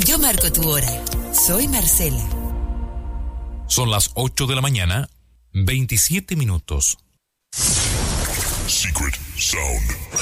Yo marco tu hora. Soy Marcela. Son las 8 de la mañana, 27 minutos. Secret Sound.